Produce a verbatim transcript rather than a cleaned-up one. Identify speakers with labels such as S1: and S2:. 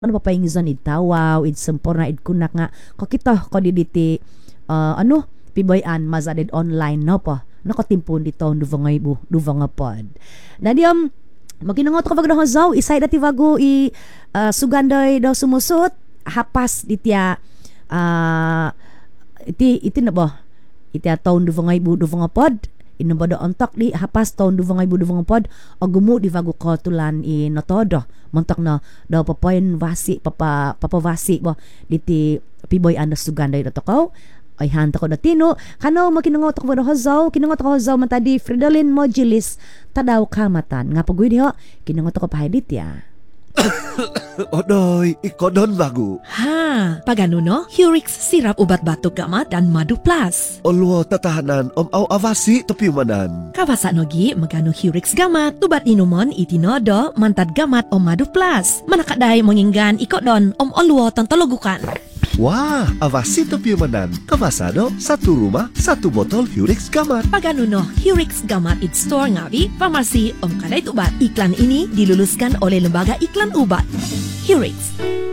S1: ano papaingizan id tawaw id sempurna id kunak nga ko kita ko diditi uh, ano piboyan mazadid online no po nakatimpon dito duvangay bu duvanga pod na diam maginangot ko bagdo hazaw isay dati bago i uh, suganday daw sumusot hapas ditya uh, iti iti na ba iti taon duvangay bu duvanga pod inubado ontak di hapas taon duvangay bu duvanga pod agumo di bago ko tulan i notodo montak na daw papayan vasi papa papavasi bo diti piboy anda suganday dato ko ay hanta ko na tino kano makinangot ko do hazaw kinangot ko hazaw man tadi Fridolin Modulis tadaw kamatan nga pagoy diho kinangot ko pahidit ya.
S2: Odoy, ikodon bago.
S3: Ha, pagano no? Hurix sirap ubat batok gamat dan madu plus.
S2: Olwo tatahanan om aw avasi topiumanan.
S3: Kawasa nogi magano Hurix gamat ubat inuman itinodo mantad gamat om madu plus. Manakaday manginggan ikodon om olwo tantologukan.
S2: Wah, avasi topiumanan. Kawasano, satu rumah, satu botol Hurix Gamat.
S3: Pagano no, Hurix Gamat it store ngawi, pharmacy om kadait ubat. Iklan ini diluluskan oleh Lembaga Iklan Ubat. Hurix,